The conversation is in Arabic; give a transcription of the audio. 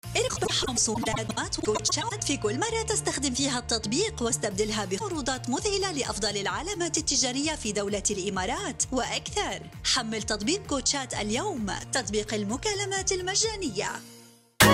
اربح صندوقات وكوتشات في كل مرة تستخدم فيها التطبيق، واستبدلها بعروضات مذهلة لأفضل العلامات التجارية في دولة الإمارات وأكثر. حمل تطبيق كوتشات اليوم، تطبيق المكالمات المجانية.